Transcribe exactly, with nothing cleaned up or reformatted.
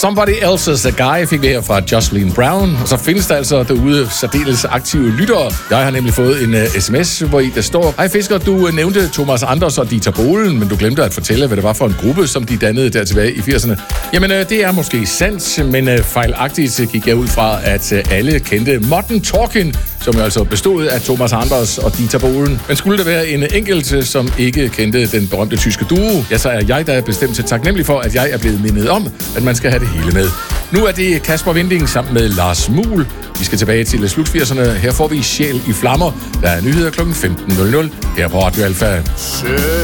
Somebody Else's a Guy fik vi her fra Jocelyn Brown. Og så findes der altså derude særdeles aktive lyttere. Jeg har nemlig fået en uh, sms, hvor i der står: Hej Fisker, du uh, nævnte Thomas Anders og Dieter Bohlen, men du glemte at fortælle, hvad det var for en gruppe, som de dannede der tilbage i firserne. Jamen, uh, det er måske sandt, men uh, fejlagtigt gik jeg ud fra, at uh, alle kendte Modern Talking, som jo altså bestod af Thomas Anders og Dieter Bohlen. Men skulle der være en enkelt, som ikke kendte den berømte tyske duo, ja, så er jeg da bestemt til taknemmelig for, at jeg er blevet mindet om, at man skal have det hele med. Nu er det Kasper Winding sammen med Lars Muhl. Vi skal tilbage til slut firserne. Her får vi Sjæl i flammer. Der er nyheder klokken femten nul nul her på Radio Alfa.